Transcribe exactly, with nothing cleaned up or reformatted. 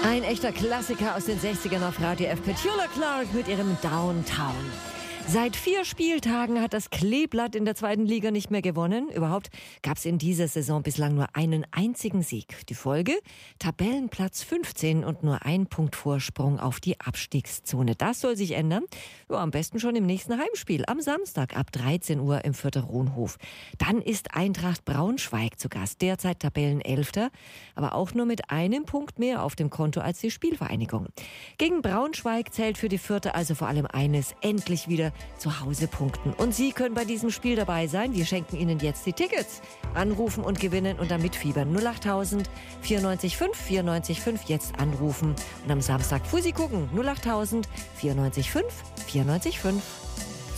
Ein echter Klassiker aus den sechzigern auf Radio F. Petula Clark mit ihrem Downtown. Seit vier Spieltagen hat das Kleeblatt in der zweiten Liga nicht mehr gewonnen. Überhaupt gab es in dieser Saison bislang nur einen einzigen Sieg. Die Folge? Tabellenplatz fünfzehn und nur ein Punkt Vorsprung auf die Abstiegszone. Das soll sich ändern. Ja, am besten schon im nächsten Heimspiel am Samstag ab dreizehn Uhr im Fürther Rohnhof. Dann ist Eintracht Braunschweig zu Gast, derzeit Tabellenelfter, aber auch nur mit einem Punkt mehr auf dem Konto als die Spielvereinigung. Gegen Braunschweig zählt für die Fürther also vor allem eines: endlich wieder zu Hause punkten. Und Sie können bei diesem Spiel dabei sein. Wir schenken Ihnen jetzt die Tickets. Anrufen und gewinnen und dann mitfiebern. null achttausend vierundneunzig fünf vierundneunzig fünf jetzt anrufen und am Samstag Fusi gucken. null achttausend vierundneunzig fünf vierundneunzig fünf.